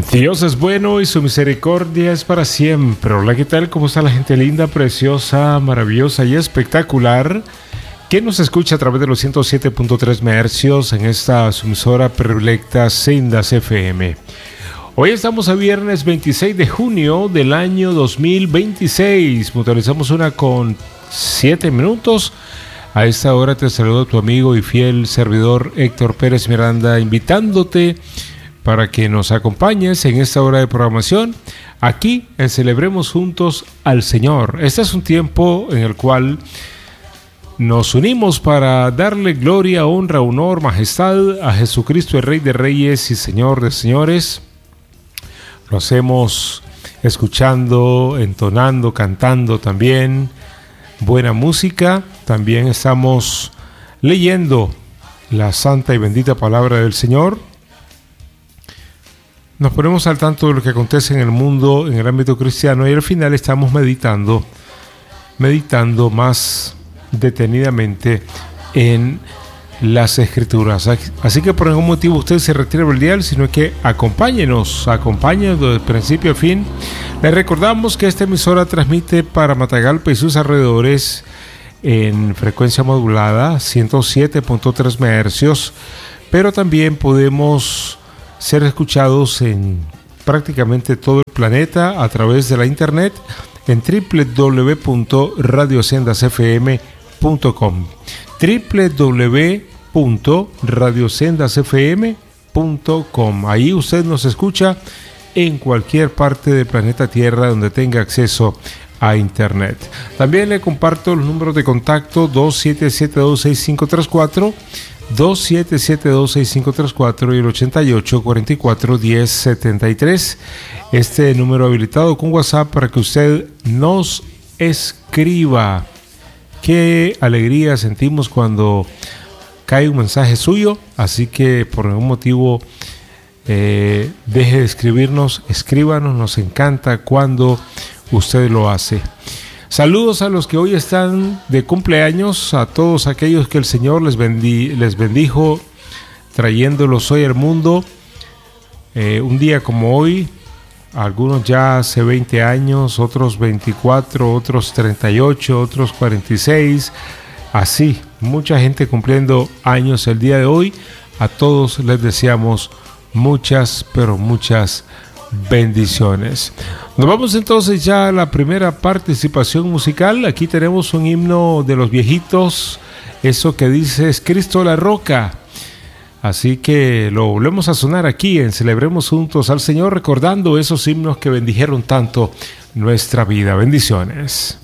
Dios es bueno y su misericordia es para siempre. Hola, ¿qué tal? ¿Cómo está la gente linda, preciosa, maravillosa y espectacular que nos escucha a través de los 107.3 MHz en esta emisora predilecta Sendas FM? Hoy estamos a viernes 26 de junio del año 2026. Puntualizamos 1:07. A esta hora te saludo tu amigo y fiel servidor Héctor Pérez Miranda, invitándote para que nos acompañes en esta hora de programación aquí en Celebremos Juntos al Señor. Este es un tiempo en el cual nos unimos para darle gloria, honra, honor, majestad a Jesucristo, el Rey de Reyes y Señor de Señores. Lo hacemos escuchando, entonando, cantando también buena música. También estamos leyendo la santa y bendita palabra del Señor. Nos ponemos al tanto de lo que acontece en el mundo, en el ámbito cristiano, y al final estamos meditando más detenidamente en las Escrituras. Así que por ningún motivo usted se retire del dial, sino que acompáñenos desde el principio a fin. Les recordamos que esta emisora transmite para Matagalpa y sus alrededores en frecuencia modulada 107.3 MHz, pero también podemos ser escuchados en prácticamente todo el planeta a través de la internet en www.radiosendasfm.com www.radiosendasfm.com. Ahí usted nos escucha en cualquier parte del planeta Tierra donde tenga acceso a internet. También le comparto los números de contacto: 277-26534, 277-26534 y el 88-44-1073. Este número habilitado con WhatsApp para que usted nos escriba. Qué alegría sentimos cuando cae un mensaje suyo, así que por ningún motivo deje de escribirnos, escríbanos, nos encanta cuando usted lo hace. Saludos a los que hoy están de cumpleaños, a todos aquellos que el Señor les bendijo trayéndolos hoy al mundo. Un día como hoy, algunos ya hace 20 años, otros 24, otros 38, otros 46. Así, mucha gente cumpliendo años el día de hoy. A todos les deseamos muchas, pero muchas bendiciones. Nos vamos entonces ya a la primera participación musical. Aquí tenemos un himno de los viejitos, eso que dice es Cristo la roca. Así que lo volvemos a sonar aquí en Celebremos Juntos al Señor, recordando esos himnos que bendijeron tanto nuestra vida. Bendiciones.